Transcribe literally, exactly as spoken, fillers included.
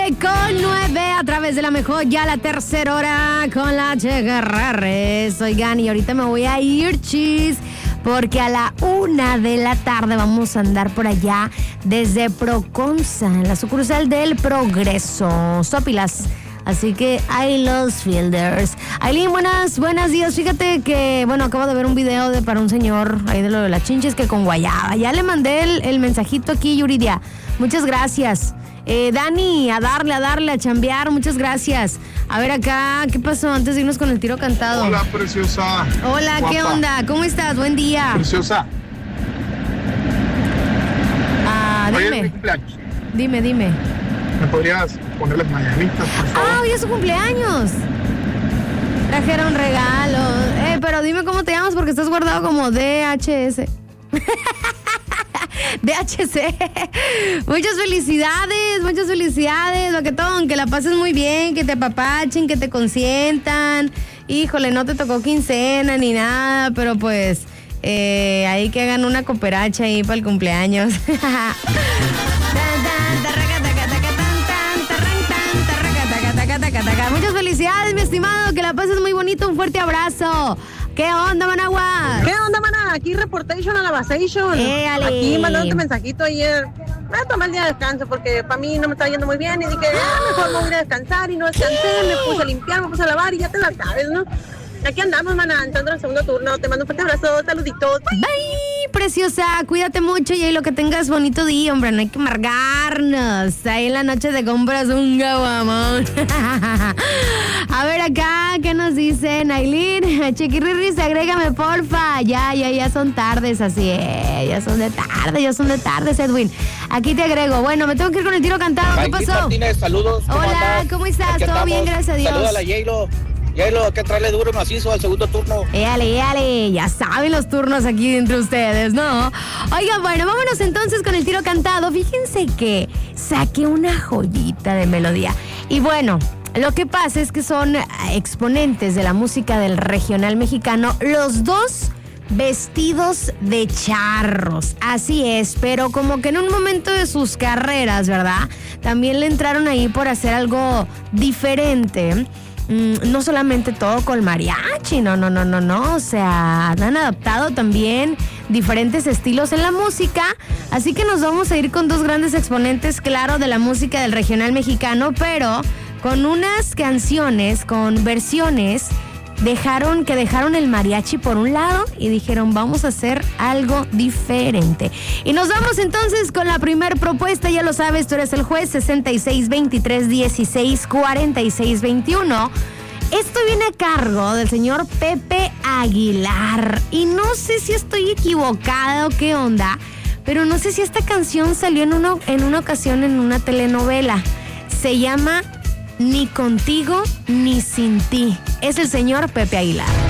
Con nueve a través de la mejor, ya la tercera hora con la Che Guerreres. Oigan, y ahorita me voy a ir, chis, porque a la una de la tarde vamos a andar por allá desde Proconza, en la sucursal del Progreso. Sopilas. Así que ahí los fielders. Aileen, buenas, buenos días. Fíjate que, bueno, acabo de ver un video de para un señor ahí de lo de las chinches que con guayaba. Ya le mandé el, el mensajito aquí, Yuridia. Muchas gracias. Eh, Dani, a darle, a darle, a chambear, muchas gracias. A ver acá, ¿qué pasó antes de irnos con el tiro cantado? Hola, preciosa. Hola, guapa. ¿Qué onda? ¿Cómo estás? Buen día. Preciosa. Ah, Hoy dime. es mi cumpleaños. Dime, dime. ¿Me podrías poner las mañanitas, por favor? Ah, hoy es su cumpleaños. Trajeron regalos. Eh, pero dime cómo te llamas porque estás guardado como D H S. D H C. Muchas felicidades, muchas felicidades, Baquetón, que la pases muy bien, que te apapachen, que te consientan. Híjole, no te tocó quincena ni nada, pero pues eh, ahí que hagan una cooperacha ahí para el cumpleaños. Muchas felicidades, mi estimado, que la pases muy bonito, un fuerte abrazo. ¿Qué onda, Managua? ¿Qué onda, mana? Aquí reportation a la basation. Eh, ale. Aquí mandándote mensajito ayer. Voy a tomar el día de descanso porque para mí no me estaba yendo muy bien y dije, ah, mejor me voy a descansar y no descansé, me puse a limpiar, me puse a lavar y ya te la sabes, ¿no? Aquí andamos, mana, entrando en el segundo turno. Te mando un fuerte abrazo, saluditos. Bye. Bye, preciosa. Cuídate mucho y ahí lo que tengas bonito día, hombre. No hay que amargarnos. Ahí en la noche te compras un guamón. A ver acá, ¿qué nos dicen? Aileen, Chiquirriris, agrégame, porfa. Ya, ya, ya son tardes, así es. Ya son de tarde, ya son de tardes, Edwin. Aquí te agrego. Bueno, me tengo que ir con el tiro cantado. ¿Qué Mikey pasó? Martínez, saludos. ¿Cómo Hola, andas? ¿cómo estás? Aquí Todo andamos. bien, gracias a Dios. Saluda a la Yaylo. Yaylo, hay que entrarle duro y macizo al segundo turno. Éale, éale, ya saben los turnos aquí entre ustedes, ¿no? Oigan, bueno, vámonos entonces con el tiro cantado. Fíjense que saqué una joyita de melodía. Y bueno, lo que pasa es que son exponentes de la música del regional mexicano, los dos vestidos de charros. Así es, pero como que en un momento de sus carreras, ¿verdad? También le entraron ahí por hacer algo diferente. No solamente todo con mariachi, no, no, no, no, no, o sea, han adaptado también diferentes estilos en la música, así que nos vamos a ir con dos grandes exponentes, claro, de la música del regional mexicano, pero con unas canciones, con versiones, dejaron que dejaron el mariachi por un lado y dijeron, vamos a hacer algo diferente. Y nos vamos entonces con la primer propuesta, ya lo sabes, tú eres el juez, sesenta y seis veintitrés dieciséis cuarenta y seis veintiuno. Esto viene a cargo del señor Pepe Aguilar. Y no sé si estoy equivocada o qué onda, pero no sé si esta canción salió en una, en una ocasión en una telenovela. Se llama Ni Contigo Ni Sin Ti. Es el señor Pepe Aguilar.